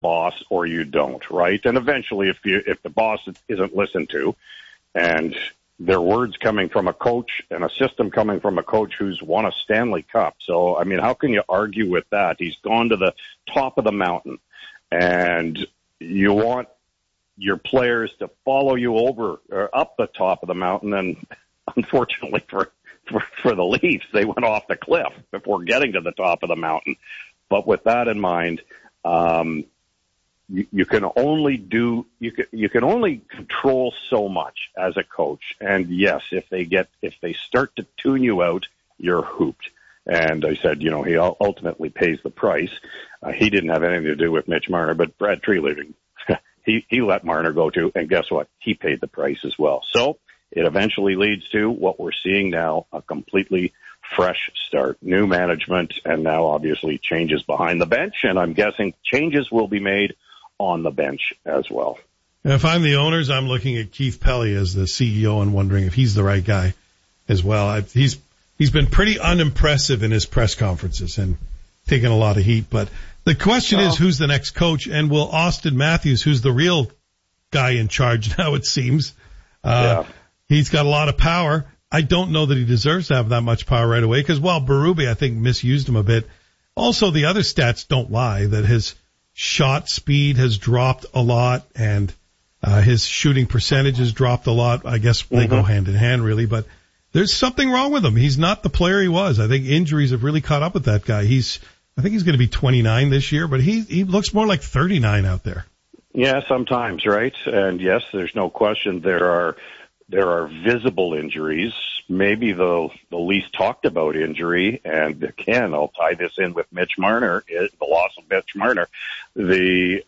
boss or you don't, right? And eventually, if the boss isn't listened to, and their words coming from a coach and a system coming from a coach who's won a Stanley Cup. So, I mean, how can you argue with that? He's gone to the top of the mountain, and you want your players to follow you over or up the top of the mountain. And unfortunately for the Leafs, they went off the cliff before getting to the top of the mountain. But with that in mind, you can only control so much as a coach. And yes, if they start to tune you out, you're hooped. And I said, he ultimately pays the price. He didn't have anything to do with Mitch Marner, but Brad Treliving, he let Marner go too. And guess what? He paid the price as well. So it eventually leads to what we're seeing now, a completely fresh start, new management, and now obviously changes behind the bench. And I'm guessing changes will be made on the bench as well. And if I'm the owners, I'm looking at Keith Pelly as the CEO and wondering if he's the right guy as well. He's been pretty unimpressive in his press conferences and taken a lot of heat. But the question is, who's the next coach? And will Austin Matthews, who's the real guy in charge now, it seems, he's got a lot of power. I don't know that he deserves to have that much power right away because while Berube, I think, misused him a bit, also the other stats don't lie, that his shot speed has dropped a lot and his shooting percentage has dropped a lot. I guess they go hand in hand, really, but there's something wrong with him. He's not the player he was. I think injuries have really caught up with that guy. I think he's going to be 29 this year, but he looks more like 39 out there. Yeah, sometimes, right? And yes, there's no question there are visible injuries, maybe the least talked about injury, and again, I'll tie this in with Mitch Marner, the loss of Mitch Marner, the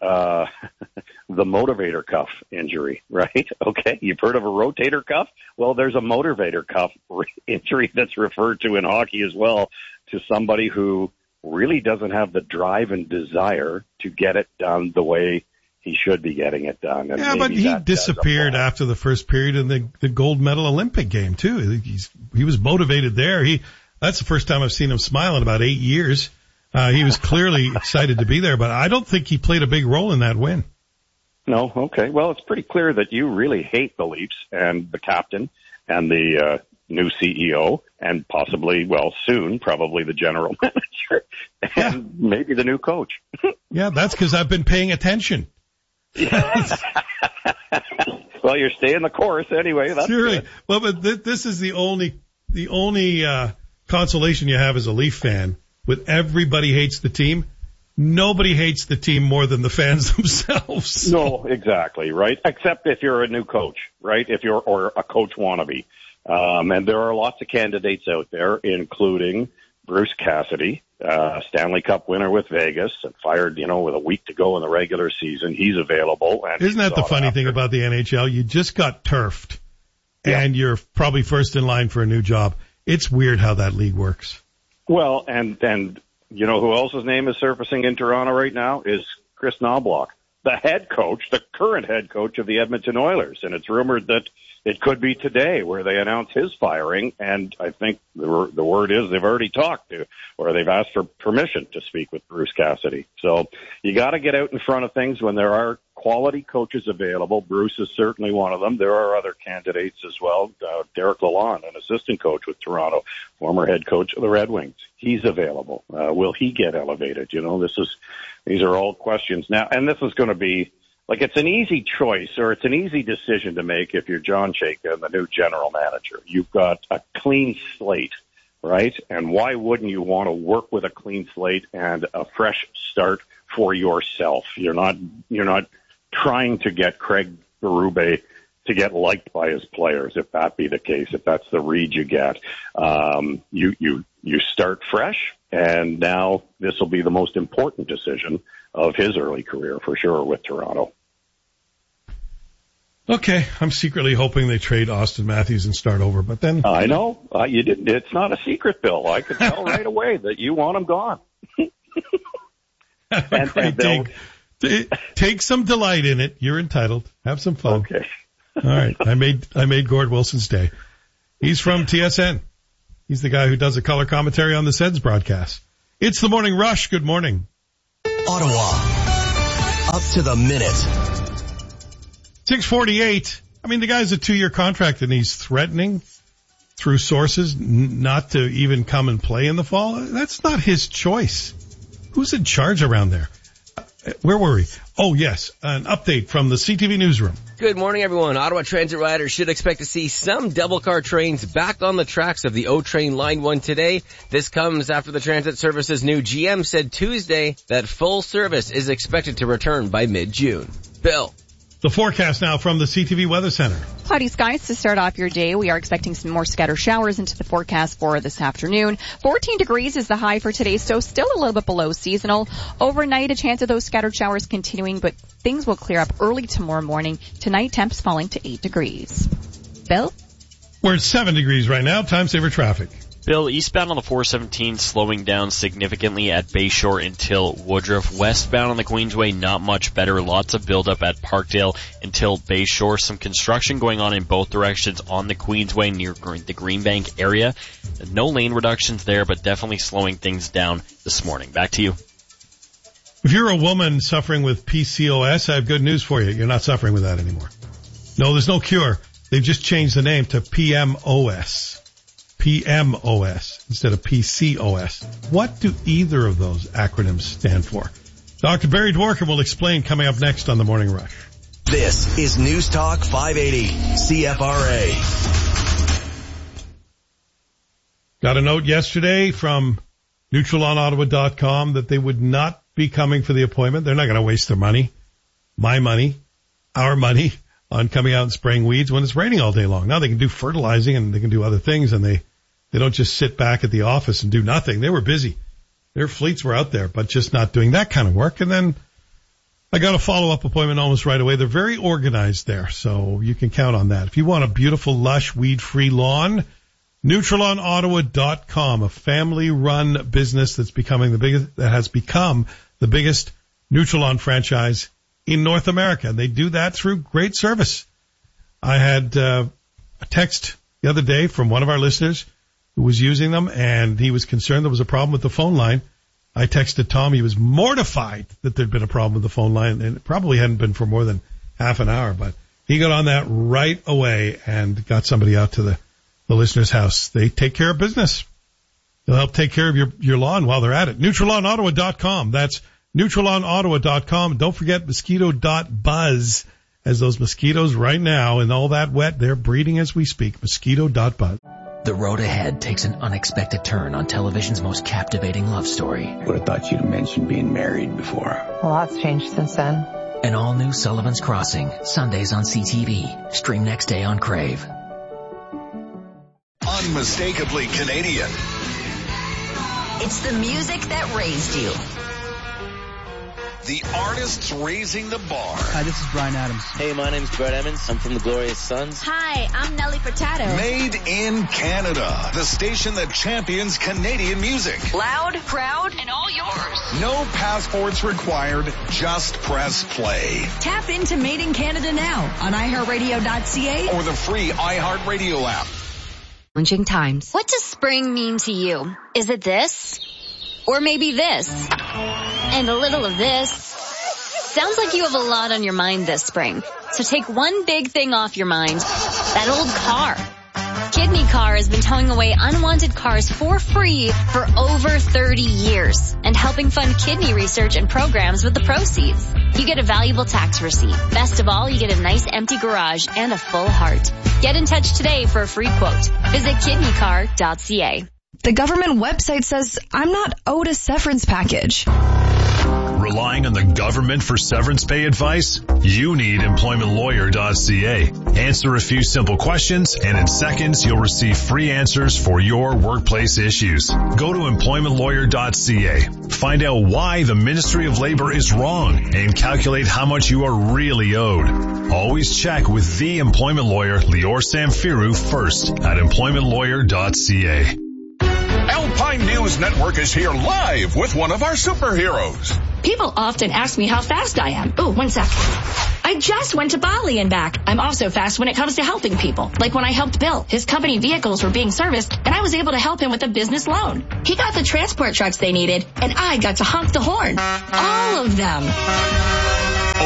motivator cuff injury, right? Okay, you've heard of a rotator cuff? Well, there's a motivator cuff injury that's referred to in hockey as well, to somebody who really doesn't have the drive and desire to get it done the way he should be getting it done. And yeah, but he disappeared after the first period in the gold medal Olympic game too. He was motivated there. That's the first time I've seen him smile in about 8 years. He was clearly excited to be there, but I don't think he played a big role in that win. No, okay. Well, it's pretty clear that you really hate the Leafs and the captain and the new CEO and possibly, well, soon, probably the general manager and maybe the new coach. Yeah, that's because I've been paying attention. Well, you're staying the course anyway. That's Surely. Good. Well, but this is the only consolation you have as a Leaf fan. With everybody hates the team, nobody hates the team more than the fans themselves. No, exactly, right? Except if you're a new coach, right? Or a coach wannabe. And there are lots of candidates out there, including Bruce Cassidy, Stanley Cup winner with Vegas, and fired, with a week to go in the regular season. He's available. And isn't that the funny thing about the NHL? You just got turfed, and you're probably first in line for a new job. It's weird how that league works. Well, and you know who else's name is surfacing in Toronto right now is Chris Knobloch, the current head coach of the Edmonton Oilers. And it's rumored that it could be today where they announce his firing, and I think the word is they've already talked to, or they've asked for permission to speak with Bruce Cassidy. So you got to get out in front of things when there are quality coaches available. Bruce is certainly one of them. There are other candidates as well. Derek Lalonde, an assistant coach with Toronto, former head coach of the Red Wings. He's available. Will he get elevated? These are all questions now, and this is going to be, it's an easy choice or it's an easy decision to make if you're John Chayka, the new general manager. You've got a clean slate, right? And why wouldn't you want to work with a clean slate and a fresh start for yourself? You're not trying to get Craig Berube to get liked by his players, if that be the case, if that's the read you get. You start fresh, and now this will be the most important decision of his early career for sure with Toronto. Okay, I'm secretly hoping they trade Austin Matthews and start over, but then I know you didn't. It's not a secret, Bill. I could tell right away that you want him gone. Take some delight in it. You're entitled. Have some fun. Okay. All right. I made Gord Wilson's day. He's from TSN. He's the guy who does the color commentary on the Seds broadcast. It's the Morning Rush. Good morning. Ottawa. to the minute. 6:48. I mean, the guy's a 2-year contract, and he's threatening through sources not to even come and play in the fall. That's not his choice. Who's in charge around there? Where were we? Oh, yes, an update from the CTV newsroom. Good morning, everyone. Ottawa Transit riders should expect to see some double-car trains back on the tracks of the O-Train Line 1 today. This comes after the transit service's new GM said Tuesday that full service is expected to return by mid-June. Bill. The forecast now from the CTV Weather Center. Cloudy skies to start off your day. We are expecting some more scattered showers into the forecast for this afternoon. 14 degrees is the high for today, so still a little bit below seasonal. Overnight, a chance of those scattered showers continuing, but things will clear up early tomorrow morning. Tonight, temps falling to 8 degrees. Bill? We're at 7 degrees right now. Time saver traffic. Bill, eastbound on the 417 slowing down significantly at Bayshore until Woodruff. Westbound on the Queensway, not much better. Lots of buildup at Parkdale until Bayshore. Some construction going on in both directions on the Queensway near the Greenbank area. No lane reductions there, but definitely slowing things down this morning. Back to you. If you're a woman suffering with PCOS, I have good news for you. You're not suffering with that anymore. No, there's no cure. They've just changed the name to PMOS. PMOS instead of PCOS. What do either of those acronyms stand for? Dr. Barry Dworkin will explain coming up next on The Morning Rush. This is News Talk 580 CFRA. Got a note yesterday from NeutralOnOttawa.com that they would not be coming for the appointment. They're not going to waste their money, my money, our money, on coming out and spraying weeds when it's raining all day long. Now they can do fertilizing and they can do other things, and they don't just sit back at the office and do nothing. They were busy. Their fleets were out there, but just not doing that kind of work. And then I got a follow-up appointment almost right away. They're very organized there, so you can count on that. If you want a beautiful, lush, weed-free lawn, NeutralOnOttawa.com, a family-run business that has become the biggest Neutralon franchise in North America. And they do that through great service. I had a text the other day from one of our listeners who was using them, and he was concerned there was a problem with the phone line. I texted Tom. He was mortified that there'd been a problem with the phone line, and it probably hadn't been for more than half an hour, but he got on that right away and got somebody out to the listener's house. They take care of business. They'll help take care of your lawn while they're at it. NeutralOnOttawa.com. That's NeutralOnOttawa.com. Don't forget mosquito.buzz, as those mosquitoes right now and all that wet, they're breeding as we speak. Mosquito.buzz. The road ahead takes an unexpected turn on television's most captivating love story. Would have thought you'd have mentioned being married before. A lot's changed since then. An all-new Sullivan's Crossing, Sundays on CTV. Stream next day on Crave. Unmistakably Canadian. It's the music that raised you. The artists raising the bar. Hi, this is Bryan Adams. Hey, my name's Brett Emmons. I'm from the Glorious Sons. Hi, I'm Nelly Furtado. Made in Canada. The station that champions Canadian music. Loud, proud, and all yours. No passports required. Just press play. Tap into Made in Canada now on iHeartRadio.ca or the free iHeartRadio app. Challenging times. What does spring mean to you? Is it this? Or maybe this? And a little of this? Sounds like you have a lot on your mind this spring. So take one big thing off your mind. That old car. Kidney Car has been towing away unwanted cars for free for over 30 years and helping fund kidney research and programs with the proceeds. You get a valuable tax receipt. Best of all, you get a nice empty garage and a full heart. Get in touch today for a free quote. Visit kidneycar.ca. The government website says I'm not owed a severance package. Relying on the government for severance pay advice? You need employmentlawyer.ca. Answer a few simple questions, and in seconds you'll receive free answers for your workplace issues. Go to employmentlawyer.ca. Find out why the Ministry of Labor is wrong and calculate how much you are really owed. Always check with the employment lawyer, Lior Samfiru, first at employmentlawyer.ca. Alpine News Network is here live with one of our superheroes. People often ask me how fast I am. Oh, 1 sec. I just went to Bali and back. I'm also fast when it comes to helping people. Like when I helped Bill. His company vehicles were being serviced, and I was able to help him with a business loan. He got the transport trucks they needed, and I got to honk the horn. All of them.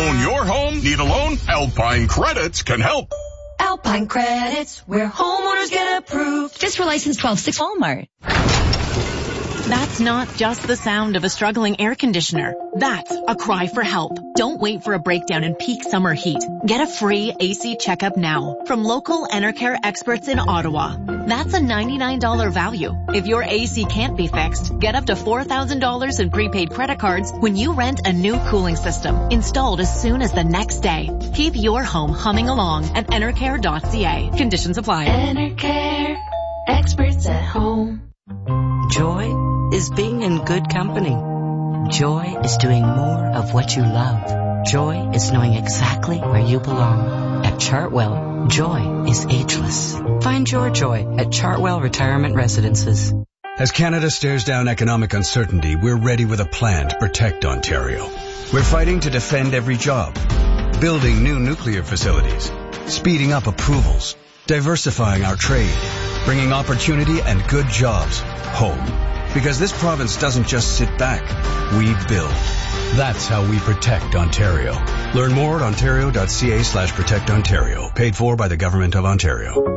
Own your home? Need a loan? Alpine Credits can help. Alpine Credits, where homeowners get approved. Just for license 126 Walmart. That's not just the sound of a struggling air conditioner. That's a cry for help. Don't wait for a breakdown in peak summer heat. Get a free AC checkup now from local Enercare experts in Ottawa. That's a $99 value. If your AC can't be fixed, get up to $4,000 in prepaid credit cards when you rent a new cooling system installed as soon as the next day. Keep your home humming along at enercare.ca. Conditions apply. Enercare, experts at home. Joy is being in good company. Joy is doing more of what you love. Joy is knowing exactly where you belong. At Chartwell, joy is ageless. Find your joy at Chartwell Retirement Residences. As Canada stares down economic uncertainty, we're ready with a plan to protect Ontario. We're fighting to defend every job, building new nuclear facilities, speeding up approvals, diversifying our trade, bringing opportunity and good jobs home. Because this province doesn't just sit back, we build. That's how we protect Ontario. Learn more at ontario.ca/protect Ontario. Paid for by the Government of Ontario.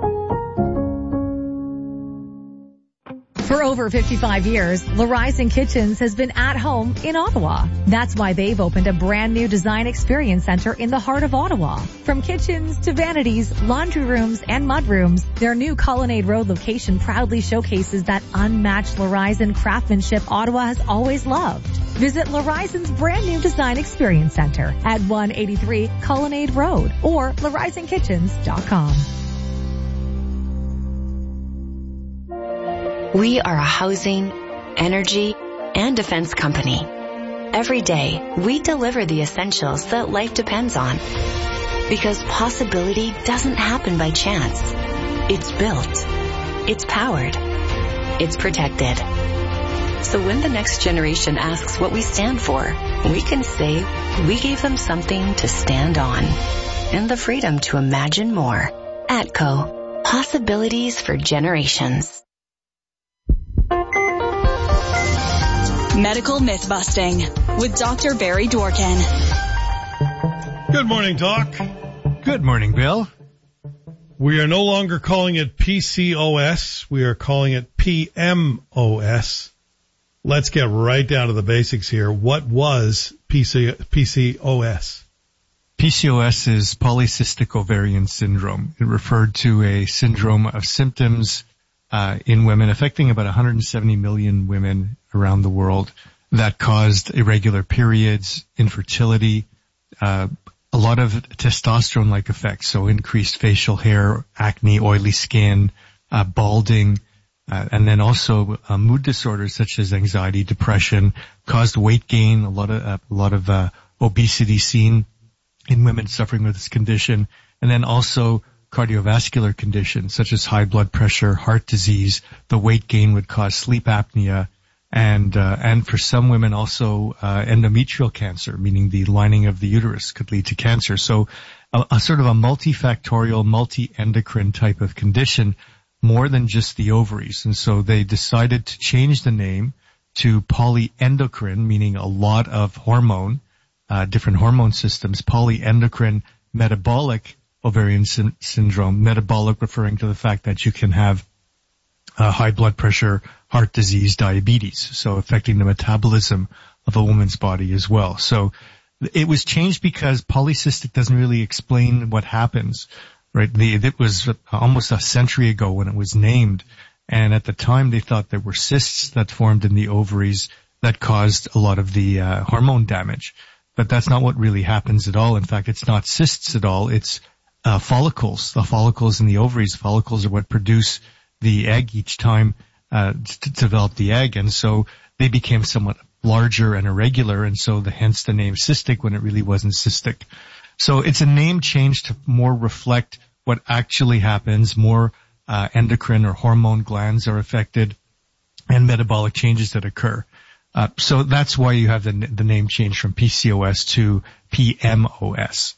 For over 55 years, Larizon Kitchens has been at home in Ottawa. That's why they've opened a brand new design experience center in the heart of Ottawa. From kitchens to vanities, laundry rooms, and mudrooms, their new Colonnade Road location proudly showcases that unmatched Larizon craftsmanship Ottawa has always loved. Visit Larizon's brand new design experience center at 183 Colonnade Road or LarizonKitchens.com. We are a housing, energy, and defense company. Every day, we deliver the essentials that life depends on. Because possibility doesn't happen by chance. It's built. It's powered. It's protected. So when the next generation asks what we stand for, we can say we gave them something to stand on. And the freedom to imagine more. ATCO. Possibilities for generations. Medical Myth-Busting with Dr. Barry Dworkin. Good morning, Doc. Good morning, Bill. We are no longer calling it PCOS. We are calling it PMOS. Let's get right down to the basics here. What was PCOS? PCOS is polycystic ovarian syndrome. It referred to a syndrome of symptoms in women affecting about 170 million women around the world that caused irregular periods, infertility, a lot of testosterone-like effects, so increased facial hair, acne, oily skin, balding, and then also mood disorders such as anxiety, depression, caused weight gain, a lot of obesity seen in women suffering with this condition, and then also cardiovascular conditions such as high blood pressure, heart disease. The weight gain would cause sleep apnea, and for some women also endometrial cancer, meaning the lining of the uterus could lead to cancer. So a sort of a multifactorial, multi-endocrine type of condition, more than just the ovaries. And so they decided to change the name to polyendocrine, meaning a lot of hormone, different hormone systems, polyendocrine metabolic ovarian syndrome, metabolic referring to the fact that you can have high blood pressure, heart disease, diabetes, so affecting the metabolism of a woman's body as well. So it was changed because polycystic doesn't really explain what happens, right? It was almost a century ago when it was named, and at the time they thought there were cysts that formed in the ovaries that caused a lot of the hormone damage. But that's not what really happens at all. In fact, it's not cysts at all. It's follicles. The follicles in the ovaries, follicles are what produce the egg each time to develop the egg, and so they became somewhat larger and irregular, and so hence the name cystic when it really wasn't cystic. So it's a name change to more reflect what actually happens. More endocrine or hormone glands are affected, and metabolic changes that occur. So that's why you have the name change from PCOS to PMOS.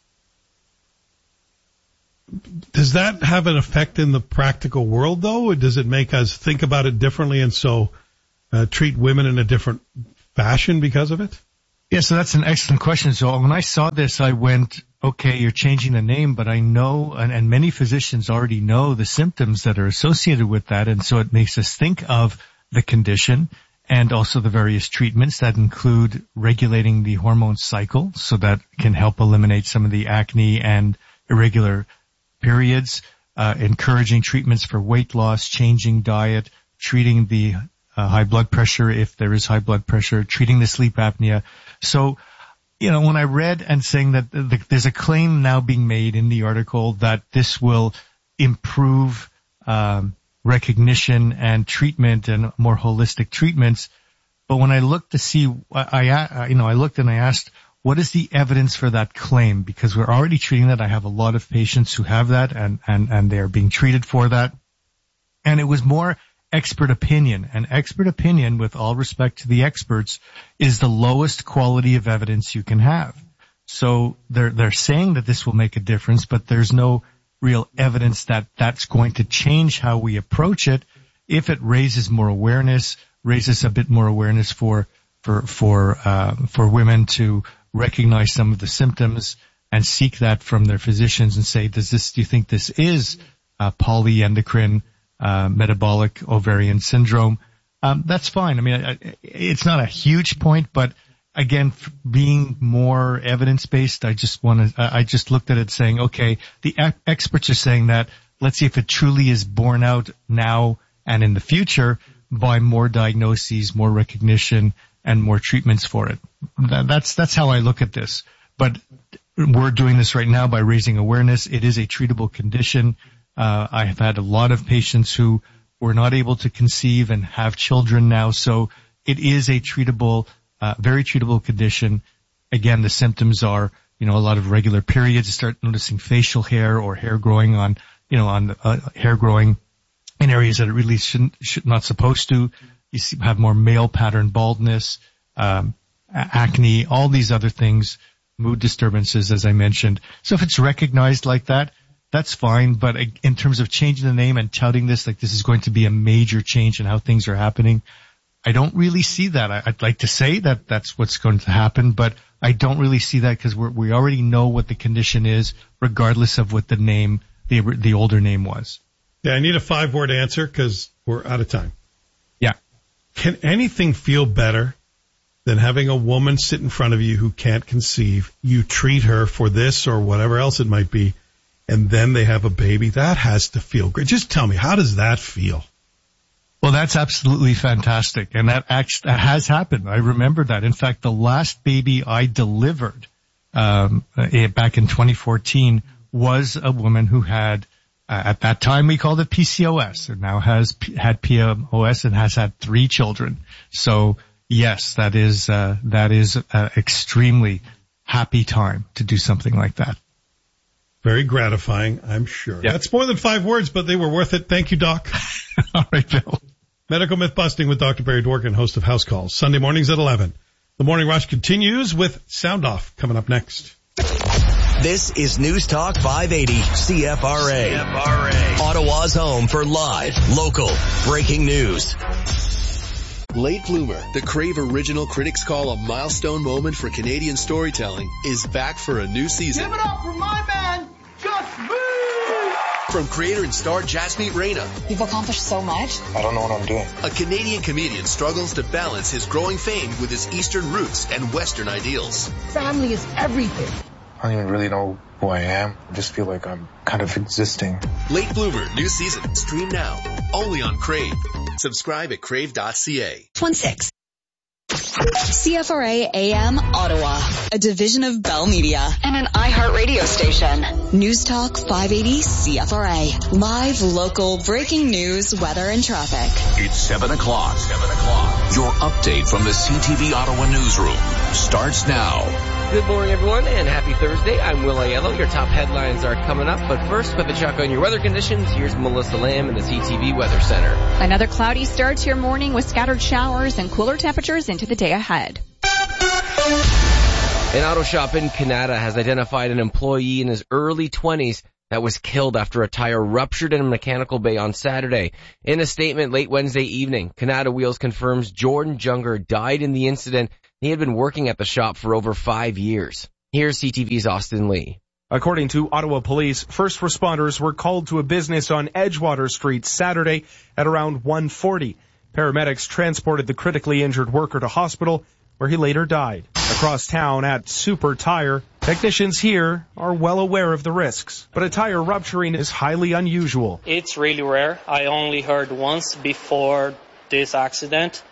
Does that have an effect in the practical world, though? Or does it make us think about it differently and so treat women in a different fashion because of it? Yeah, so that's an excellent question. So when I saw this, I went, okay, you're changing the name, but I know, and many physicians already know the symptoms that are associated with that, and so it makes us think of the condition and also the various treatments that include regulating the hormone cycle, so that can help eliminate some of the acne and irregular periods, encouraging treatments for weight loss, changing diet, treating the high blood pressure if there is high blood pressure, treating the sleep apnea. So, when I read and saying that there's a claim now being made in the article that this will improve recognition and treatment and more holistic treatments, but when I looked to see, I looked and I asked, what is the evidence for that claim? Because we're already treating that. I have a lot of patients who have that and they are being treated for that. And it was more expert opinion. And expert opinion, with all respect to the experts, is the lowest quality of evidence you can have. So they're saying that this will make a difference, but there's no real evidence that that's going to change how we approach it. If it raises more awareness, raises a bit more awareness for women to recognize some of the symptoms and seek that from their physicians and say, do you think this is polyendocrine metabolic ovarian syndrome? That's fine. I mean, it's not a huge point, but again, being more evidence-based, I just looked at it saying, okay, the experts are saying that, let's see if it truly is borne out now and in the future by more diagnoses, more recognition, and more treatments for it. That's how I look at this. But we're doing this right now by raising awareness. It is a treatable condition. I have had a lot of patients who were not able to conceive and have children now, so it is a treatable, very treatable condition. Again, the symptoms are, a lot of regular periods. You start noticing facial hair or hair growing hair growing in areas that it really should not supposed to. You have more male pattern baldness, acne, all these other things, mood disturbances, as I mentioned. So if it's recognized like that, that's fine. But in terms of changing the name and touting this, like this is going to be a major change in how things are happening, I don't really see that. I'd like to say that that's what's going to happen, but I don't really see that because we already know what the condition is, regardless of what the name, the older name was. Yeah, I need a 5-word answer because we're out of time. Yeah. Can anything feel better than having a woman sit in front of you who can't conceive? You treat her for this or whatever else it might be, and then they have a baby. That has to feel great. Just tell me, how does that feel? Well, that's absolutely fantastic, and that has happened. I remember that. In fact, the last baby I delivered back in 2014 was a woman who had, at that time we called it PCOS, and now had PMOS and has had 3 children. So yes, that is an extremely happy time to do something like that. Very gratifying, I'm sure. Yep. That's more than 5 words, but they were worth it. Thank you, Doc. All right, Bill. Medical Myth Busting with Dr. Barry Dworkin, host of House Calls, Sunday mornings at 11. The Morning Rush continues with Sound Off coming up next. This is News Talk 580 CFRA. Ottawa's home for live, local, breaking news. Late Bloomer, the Crave original critics call a milestone moment for Canadian storytelling, is back for a new season. Give it up for my man, Just Me! From creator and star Jasmeet Reina. You've accomplished so much. I don't know what I'm doing. A Canadian comedian struggles to balance his growing fame with his Eastern roots and Western ideals. Family is everything. I don't even really know who I am. I just feel like I'm kind of existing. Late Bloomer, new season. Stream now. Only on Crave. Subscribe at crave.ca. 16. CFRA AM Ottawa, a division of Bell Media and an iHeartRadio station. News Talk 580 CFRA. Live, local, breaking news, weather, and traffic. It's 7 o'clock. Your update from the CTV Ottawa newsroom starts now. Good morning, everyone, and happy Thursday. I'm Will Aiello. Your top headlines are coming up, but first, with a check on your weather conditions, here's Melissa Lamb in the CTV Weather Center. Another cloudy start to your morning with scattered showers and cooler temperatures into the day ahead. An auto shop in Canada has identified an employee in his early 20s that was killed after a tire ruptured in a mechanical bay on Saturday. In a statement late Wednesday evening, Canada Wheels confirms Jordan Junger died in the incident, He had been working at the shop for over 5 years. Here's CTV's Austin Lee. According to Ottawa Police, first responders were called to a business on Edgewater Street Saturday at around 1:40. Paramedics transported the critically injured worker to hospital, where he later died. Across town at Super Tire, technicians here are well aware of the risks, but a tire rupturing is highly unusual. It's really rare. I only heard once before this accident.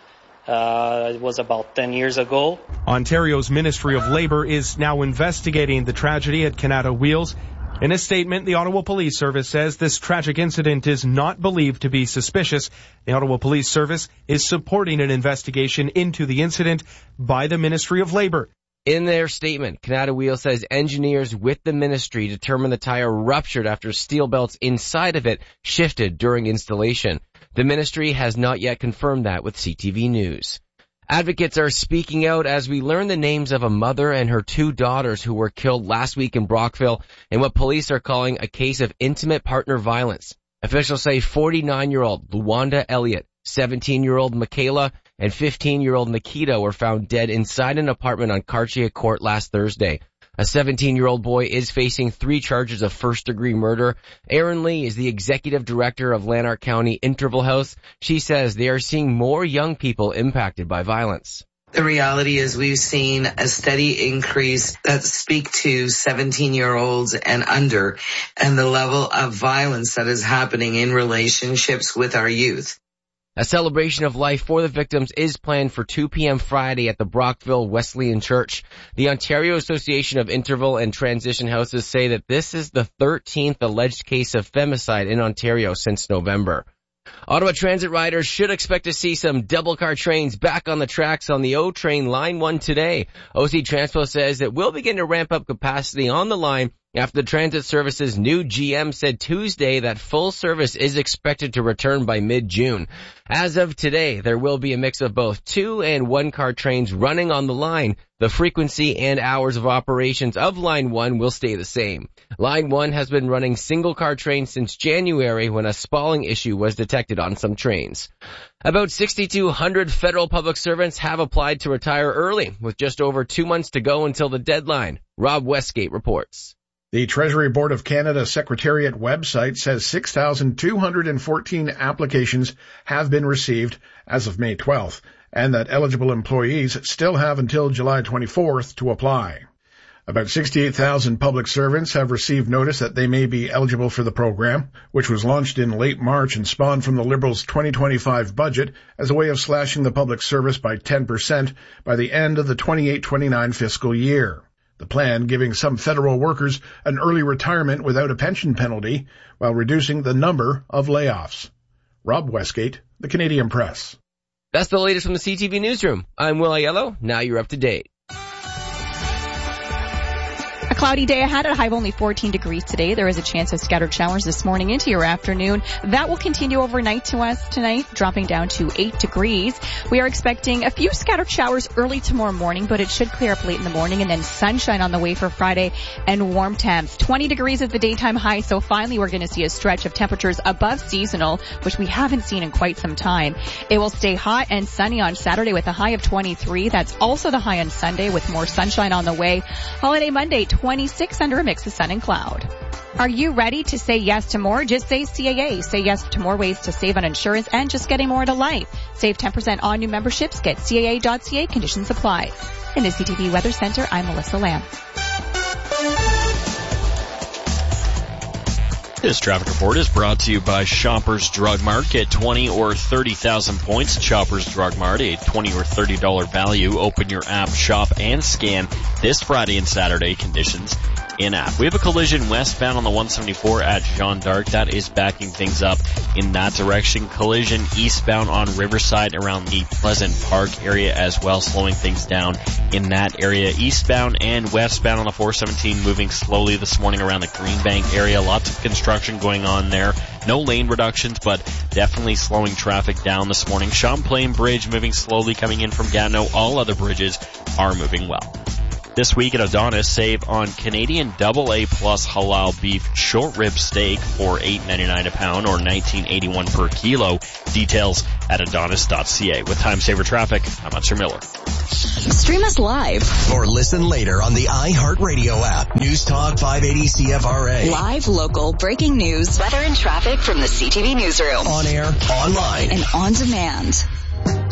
It was about 10 years ago. Ontario's Ministry of Labour is now investigating the tragedy at Canada Wheels. In a statement, the Ottawa Police Service says this tragic incident is not believed to be suspicious. The Ottawa Police Service is supporting an investigation into the incident by the Ministry of Labour. In their statement, Canada Wheels says engineers with the ministry determined the tire ruptured after steel belts inside of it shifted during installation. The ministry has not yet confirmed that with CTV News. Advocates are speaking out as we learn the names of a mother and her 2 daughters who were killed last week in Brockville in what police are calling a case of intimate partner violence. Officials say 49-year-old Luanda Elliott, 17-year-old Michaela, and 15-year-old Nikita were found dead inside an apartment on Cartier Court last Thursday. A 17-year-old boy is facing 3 charges of first-degree murder. Erin Lee is the executive director of Lanark County Interval House. She says they are seeing more young people impacted by violence. The reality is we've seen a steady increase that speak to 17-year-olds and under, and the level of violence that is happening in relationships with our youth. A celebration of life for the victims is planned for 2 p.m. Friday at the Brockville Wesleyan Church. The Ontario Association of Interval and Transition Houses say that this is the 13th alleged case of femicide in Ontario since November. Ottawa Transit riders should expect to see some double-car trains back on the tracks on the O Train Line 1 today. OC Transpo says it will begin to ramp up capacity on the line after the transit service's new GM said Tuesday that full service is expected to return by mid-June. As of today, there will be a mix of both 2- and 1-car trains running on the line. The frequency and hours of operations of Line 1 will stay the same. Line 1 has been running single-car trains since January when a spalling issue was detected on some trains. About 6,200 federal public servants have applied to retire early, with just over 2 months to go until the deadline. Rob Westgate reports. The Treasury Board of Canada Secretariat website says 6,214 applications have been received as of May 12th, and that eligible employees still have until July 24th to apply. About 68,000 public servants have received notice that they may be eligible for the program, which was launched in late March and spawned from the Liberals' 2025 budget as a way of slashing the public service by 10% by the end of the 28-29 fiscal year. The plan giving some federal workers an early retirement without a pension penalty while reducing the number of layoffs. Rob Westgate, The Canadian Press. That's the latest from the CTV Newsroom. I'm Will Aiello. Now you're up to date. A cloudy day ahead, at a high of only 14 degrees today. There is a chance of scattered showers this morning into your afternoon. That will continue overnight to us tonight, dropping down to 8 degrees. We are expecting a few scattered showers early tomorrow morning, but it should clear up late in the morning, and then sunshine on the way for Friday and warm temps. 20 degrees is the daytime high, so finally we're going to see a stretch of temperatures above seasonal, which we haven't seen in quite some time. It will stay hot and sunny on Saturday with a high of 23. That's also the high on Sunday with more sunshine on the way. Holiday Monday, 26 under a mix of sun and cloud. Are you ready to say yes to more? Just say CAA. Say yes to more ways to save on insurance and just getting more to life. Save 10% on new memberships. Get CAA.ca. Conditions apply. In the CTV Weather Center, I'm Melissa Lamb. This traffic report is brought to you by Shoppers Drug Mart. Get 20 or 30,000 points at Shoppers Drug Mart, a $20 or $30 value. Open your app, shop, and scan this Friday and Saturday. Conditions in-app. We have a collision westbound on the 174 at Jeanne d'Arc. That is backing things up in that direction. Collision eastbound on Riverside around the Pleasant Park area as well, slowing things down in that area. Eastbound and westbound on the 417 moving slowly this morning around the Greenbank area. Lots of construction going on there. No lane reductions, but definitely slowing traffic down this morning. Champlain Bridge moving slowly coming in from Gatineau. All other bridges are moving well. This week at Adonis, save on Canadian AA plus halal beef short rib steak for $8.99 a pound or $19.81 per kilo. Details at adonis.ca. With Time Saver Traffic, I'm Hunter Miller. Stream us live. Or listen later on the iHeartRadio app. News Talk 580 CFRA. Live, local, breaking news, weather and traffic from the CTV newsroom. On air, online, and on demand.